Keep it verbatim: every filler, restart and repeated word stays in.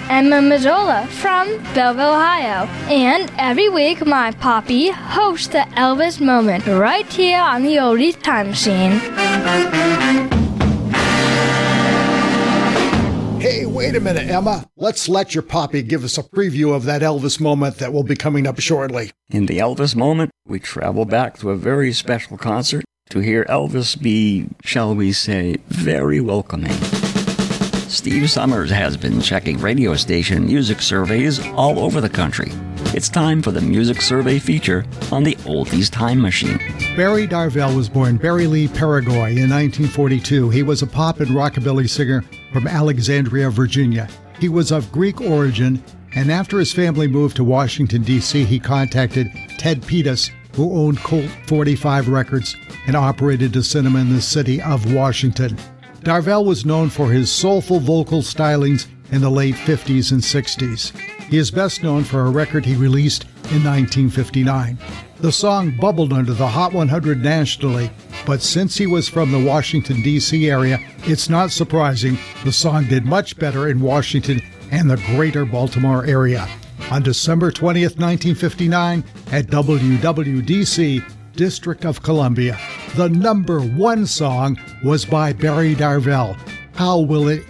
Emma Mazzola from Belleville, Ohio. And every week, my Poppy hosts the Elvis Moment right here on the Oldies Time Machine. Hey, wait a minute, Emma. Let's let your Poppy give us a preview of that Elvis Moment that will be coming up shortly. In the Elvis Moment, we travel back to a very special concert to hear Elvis be, shall we say, very welcoming. Steve Summers has been checking radio station music surveys all over the country. It's time for the Music Survey feature on the Oldies Time Machine. Barry Darvell was born Barry Lee Paraguay in nineteen forty-two. He was a pop and rockabilly singer from Alexandria, Virginia. He was of Greek origin, and after his family moved to Washington, D C, he contacted Ted Pettis, who owned Colt forty-five Records and operated a cinema in the city of Washington. Darvell was known for his soulful vocal stylings in the late fifties and sixties. He is best known for a record he released in nineteen fifty-nine. The song bubbled under the Hot one hundred nationally, but since he was from the Washington, D C area, it's not surprising the song did much better in Washington and the greater Baltimore area. On December twentieth, nineteen fifty-nine, at W W D C, District of Columbia, the number one song was by Barry Darvell. How will it